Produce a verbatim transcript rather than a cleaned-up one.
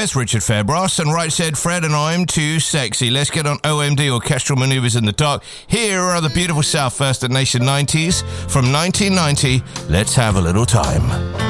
There's Richard Fairbrass, and Right Said Fred, and I'm Too Sexy. Let's get on O M D, Orchestral Manoeuvres in the Dark. Here are the beautiful South First and Nation nineties from nineteen ninety. Let's have a little time.